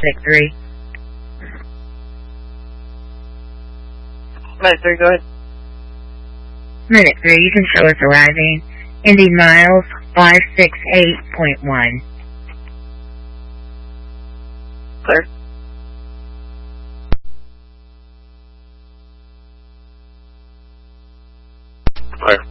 Minute 3. Minute 3, go ahead. Minute 3, you can show us arriving. Indy miles 568.1. Clear. Clear.